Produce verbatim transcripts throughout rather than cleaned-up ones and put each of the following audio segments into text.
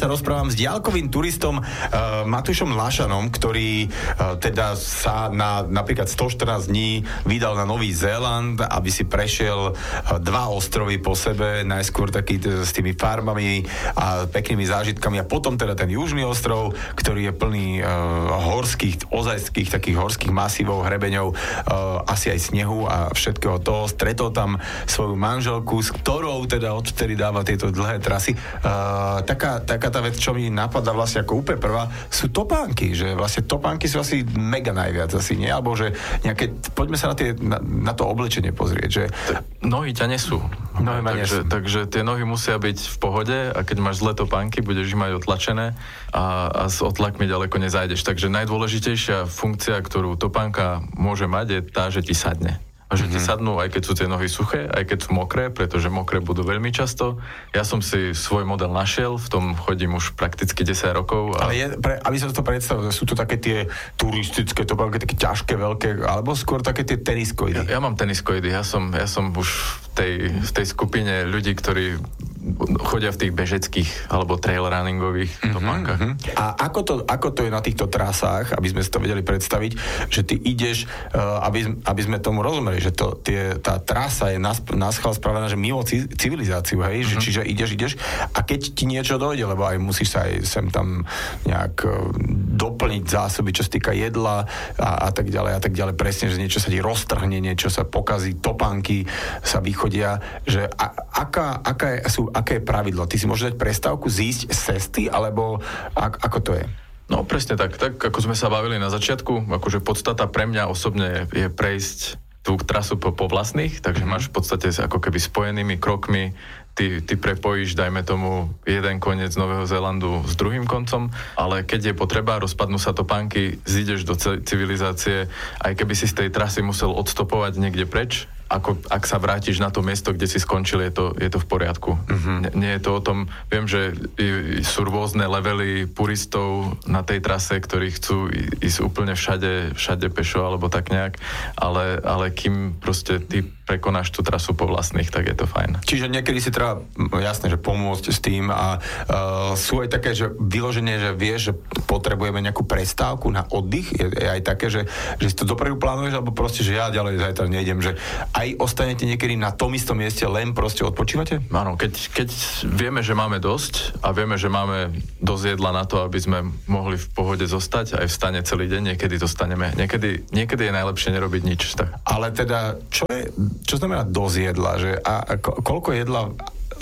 sa rozprávam s diaľkovým turistom uh, Matúšom Lašanom, ktorý uh, teda sa na napríklad stoštrnásť dní vydal na Nový Zéland, aby si prešiel uh, dva ostrovy po sebe, najskôr taký t- s tými farmami a peknými zážitkami a potom teda ten južný ostrov, ktorý je plný uh, horských, ozajských takých horských masívov, hrebeňov, uh, asi aj snehu a všetkého toho. Stretol tam svoju manželku, s ktorou teda odtedy dáva tieto dlhé trasy. Uh, taká, taká tá vec, čo mi napadá vlastne ako úplne prvá, sú topánky, že vlastne topánky sú asi mega najviac asi, nie? Alebo že nejaké, poďme sa na, tie, na, na to oblečenie pozrieť, že... Nohy ťa nesú. Nohy ma takže, nesú. takže tie nohy musia byť v pohode a keď máš zlé topánky, budeš ich mať otlačené a, a s otlakmi ďaleko nezájdeš. Takže najdôležitejšia funkcia, ktorú topánka môže mať, je tá, že ti sadne. A že ti mm-hmm. sadnú, aj keď sú tie nohy suché, aj keď sú mokré, pretože mokré budú veľmi často. Ja som si svoj model našiel, v tom chodím už prakticky desať rokov. A... Ale je, pre, aby sa to predstavil, sú to také tie turistické topánky, také ťažké, veľké, alebo skôr také tie teniskoidy? Ja, ja mám teniskoidy, ja som, ja som už v tej, v tej skupine ľudí, ktorí chodia v tých bežeckých alebo trail runningových mm-hmm, topánkach. Mm-hmm. A ako to, ako to je na týchto trasách, aby sme si to vedeli predstaviť, že ty ideš, uh, aby, aby sme tomu rozumeli, že to, tie, tá trasa je naschvál spravená, že mimo civilizáciu, hej, mm-hmm. že, čiže ideš, ideš a keď ti niečo dojde, lebo aj musíš sa aj sem tam nejak uh, doplniť zásoby, čo sa týka jedla a, a tak ďalej a tak ďalej, presne, že niečo sa ti roztrhne, niečo sa pokazí, topánky sa vychodia, že a, aká, aká je, sú aké je pravidlo? Ty si môžeš dať prestávku, zísť z cesty, alebo ak, ako to je? No presne tak, tak ako sme sa bavili na začiatku, akože podstata pre mňa osobne je, je prejsť tú trasu po, po vlastných, takže mm-hmm. máš v podstate ako keby spojenými krokmi, ty, ty prepojíš, dajme tomu, jeden koniec Nového Zélandu s druhým koncom, ale keď je potreba, rozpadnú sa topánky, zídeš do civilizácie, aj keby si z tej trasy musel odstopovať niekde preč, ako ak sa vrátiš na to miesto, kde si skončil, je to, je to v poriadku. Mm-hmm. Nie, nie je to o tom, viem, že sú rôzne levely puristov na tej trase, ktorí chcú ísť úplne všade, všade pešo, alebo tak nejak, ale, ale kým proste ty prekonáš tú trasu po vlastných, tak je to fajn. Čiže niekedy si treba, jasné, že pomôcť s tým a uh, sú aj také, že vyloženie, že vieš, že potrebujeme nejakú prestávku na oddych, je, je aj také, že, že si to dopredu plánuješ, alebo proste, že ja ďalej zajtra nejdem, že aj ostanete niekedy na tom istom mieste, len proste odpočívate? Áno, keď, keď vieme, že máme dosť a vieme, že máme dosť jedla na to, aby sme mohli v pohode zostať aj v stane celý deň, niekedy to staneme. Niekedy, niekedy je najlepšie nerobiť nič. Tak. Ale teda, čo je, čo znamená dosť jedla? Že a, a koľko jedla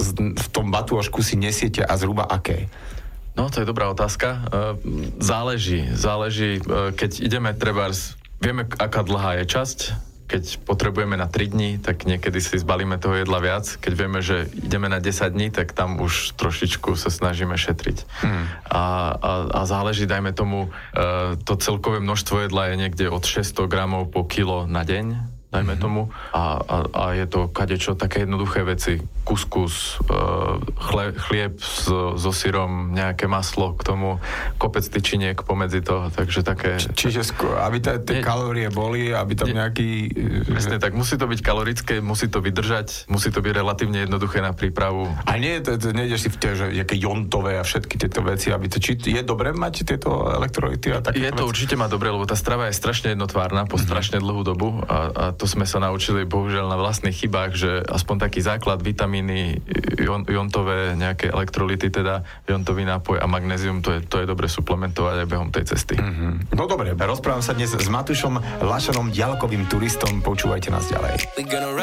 v tom batôžku si nesiete a zhruba aké? No, to je dobrá otázka. Záleží. Záleží, keď ideme trebárs, vieme, aká dlhá je časť. Keď potrebujeme na tri dni, tak niekedy si zbalíme toho jedla viac. Keď vieme, že ideme na desať dní, tak tam už trošičku sa snažíme šetriť. Hmm. A, a, a záleží, dajme tomu, to celkové množstvo jedla je niekde od šesťsto gramov po kilo na deň, dajme mm-hmm. tomu. A, a, a je to kadečo, také jednoduché veci. Kuskus, chle, chlieb so, so syrom, nejaké maslo k tomu, kopec tyčiniek pomedzi to, takže také... Či, čiže skôr, aby tie kalórie boli, aby tam nejaký... Presne tak, musí to byť kalorické, musí to vydržať, musí to byť relatívne jednoduché na prípravu. A nie, to, to, nejdeš si v tie, že nejaké jontové a všetky tieto veci, aby to... Či je dobré mať tieto elektrolyty a takéto Je to veci? Určite má dobre, lebo tá strava je strašne jednotvárna po mm-hmm. strašne dlhú dobu a, a to sme sa naučili bohužiaľ na vlastných chybách, že aspoň taký základ, vitamíny, jon, jontové, nejaké elektrolyty, teda jontový nápoj a magnézium, to je, to je dobre suplementovať aj behom tej cesty. Mm-hmm. No dobre, rozprávam sa dnes s Matúšom Lašanom, diaľkovým turistom, počúvajte nás ďalej.